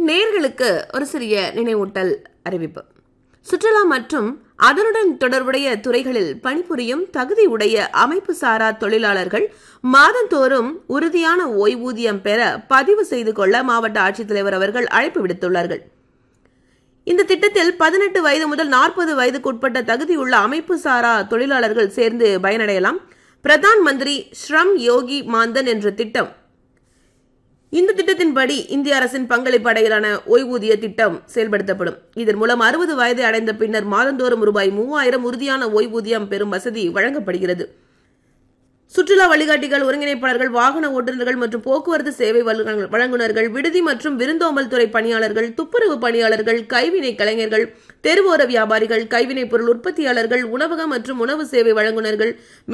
நேர்களுக்கு ஒரு சிறிய நினைவூட்டல் அறிவிப்பு. சுற்றுலா மற்றும் அதனுடன் தொடர்புடைய துறைகளில் பணிபுரியும் தகுதி உடைய அமைப்பு சாரா தொழிலாளர்கள் மாதந்தோறும் உறுதியான ஓய்வூதியம் பெற பதிவு செய்து கொள்ள மாவட்ட ஆட்சித்தலைவர் அவர்கள் அழைப்பு விடுத்துள்ளார்கள். இந்த திட்டத்தில் 18 வயது முதல் 40 வயதுக்கு உட்பட்ட தகுதியுள்ள அமைப்பு சாரா தொழிலாளர்கள் சேர்ந்து பயனடையலாம். பிரதான் மந்திரி ஸ்ரம் யோகி மான்தன் என்ற திட்டம். இந்த திட்டத்தின்படி இந்திய அரசின் பங்களிப்பு அடையிலான ஓய்வூதிய திட்டம் செயல்படுத்தப்படும். இதன் மூலம் 60 வயதை அடைந்த பின்னர் மாதந்தோறும் ரூபாய் 3000 உறுதியான ஓய்வூதியம் பெறும் வசதி வழங்கப்படுகிறது. சுற்றுலா வழிகாட்டிகள், ஒருங்கிணைப்பாளர்கள், வாகன ஓட்டுநர்கள் மற்றும் போக்குவரத்து சேவை வழங்குநர்கள், விடுதி மற்றும் விருந்தோம்பல் துறை பணியாளர்கள், துப்புரவு பணியாளர்கள், கைவினை கலைஞர்கள், தெருவோர வியாபாரிகள், கைவினைப் பொருள் உற்பத்தியாளர்கள், உணவகம் மற்றும் உணவு சேவை வழங்குநர்கள்,